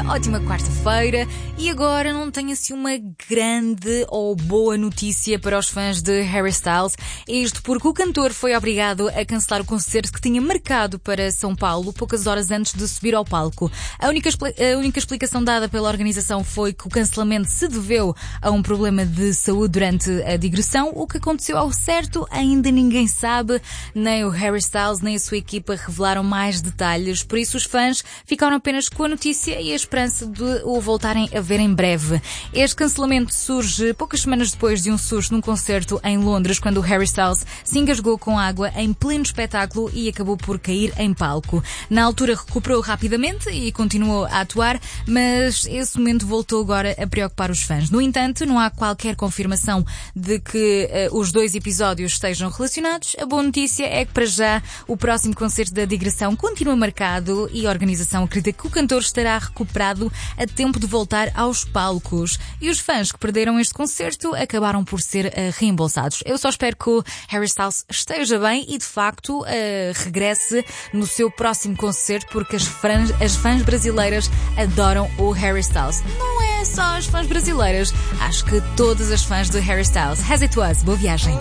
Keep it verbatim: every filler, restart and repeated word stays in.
dia, ótima quarta-feira. E agora não tenho assim uma grande ou boa notícia para os fãs de Harry Styles. Isto porque o cantor foi obrigado a cancelar o concerto que tinha marcado para São Paulo poucas horas antes de subir ao palco. A única, a única explicação dada pela organização foi que o cancelamento se deveu a um problema de saúde durante a digressão. O que aconteceu ao certo ainda ninguém sabe. Nem o Harry Styles nem a sua equipa revelaram mais detalhes. Por isso os fãs ficaram apenas com a notícia e a esperança de o voltarem a ver em breve. Este cancelamento surge poucas semanas depois de um susto num concerto em Londres, quando o Harry Styles se engasgou com água em pleno espetáculo e acabou por cair em palco. Na altura recuperou rapidamente e continuou a atuar, mas esse momento voltou agora a preocupar os fãs. No entanto, não há qualquer confirmação de que uh, os dois episódios estejam relacionados. A boa notícia é que, para já, o próximo concerto da digressão continua marcado e a organização acredita que o cantor estará recuperado a tempo de voltar aos palcos. E os fãs que perderam este concerto acabaram por ser uh, reembolsados. Eu só espero que o Harry Styles esteja bem e, de facto, uh, regresse no seu próximo concerto, porque as, fran- as fãs brasileiras adoram o Harry Styles. Não é só as fãs brasileiras, acho que todas as fãs do Harry Styles. As it was. Boa viagem.